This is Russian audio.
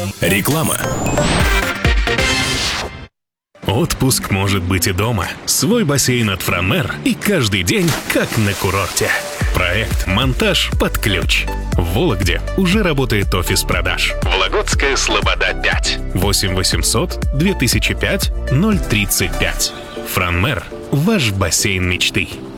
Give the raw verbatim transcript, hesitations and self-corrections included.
Реклама. Отпуск может быть и дома. Свой бассейн от Франмер и каждый день как на курорте. Проект «Монтаж под ключ». В Вологде уже работает офис продаж. Вологодская Слобода пять. восемь восемьсот две тысячи пять ноль тридцать пять. Франмер – ваш бассейн мечты.